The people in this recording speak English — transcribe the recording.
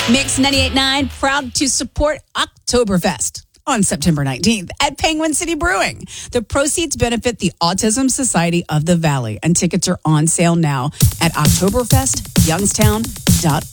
Mix 98.9, proud to support Oktoberfest on September 19th at Penguin City Brewing. The proceeds benefit the Autism Society of the Valley, and tickets are on sale now at oktoberfestyoungstown.org.